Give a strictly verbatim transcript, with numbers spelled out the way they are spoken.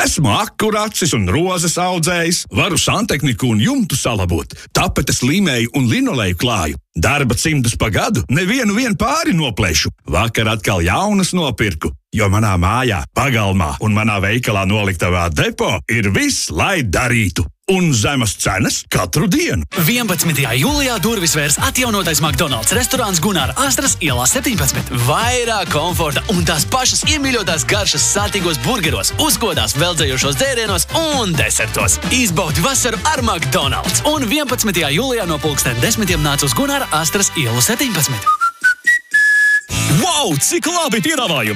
Esmu akuracis un rozes audzējs, varu santehniku un jumtu salabot, tapetes līmēju un linoleju klāju. Darba cimdus pa gadu, nevienu vien pāri noplēšu. Vakar atkal jaunas nopirku, jo manā mājā, pagalmā un manā veikalā noliktavā depo ir viss, lai darītu. Un zemes cenas katru dienu. vienpadsmitajā jūlijā durvis vērs atjaunotais McDonald's restorāns Gunāra Astras ielā septiņpadsmit. Vairāk komforta un tās pašas iemīļotās garšas sātīgos burgeros, uzkodās veldzējošos dzērienos un desertos. Izbaudi vasaru ar McDonald's. Un vienpadsmitajā jūlijā no pulksten desmitiem nāc uz Gunāra Astras ielu septiņpadsmit. Wow, cik labi piedāvājumi!